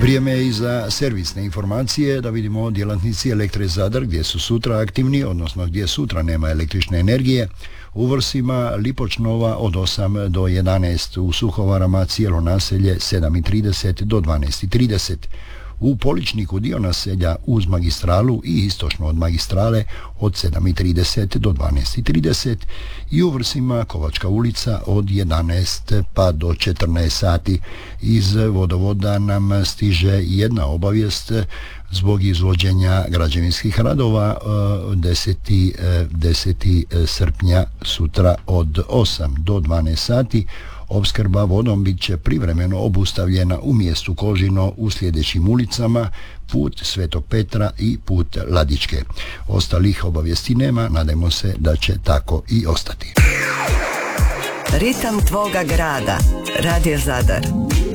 Vrijeme je i za servisne informacije, da vidimo djelatnici Elektre Zadar gdje su sutra aktivni, odnosno gdje sutra nema električne energije. U Vrsima Lipočnova od 8 do 11, u Suhovarama cijelo naselje 7:30 do 12:30. U Poličniku dio naselja uz magistralu i istočno od magistrale od 7:30 do 12:30 i u Vrsima Kovačka ulica od 11 pa do 14 sati. Iz vodovoda nam stiže jedna obavijest zbog izvođenja građevinskih radova 10. srpnja sutra od 8 do 12 sati. Opskrba vodom bit će privremeno obustavljena u mjestu Kožino u sljedećim ulicama: put Svetog Petra i put Ladičke. Ostalih obavijesti nema, nadajmo se da će tako i ostati. Ritam tvoga grada. Radio Zadar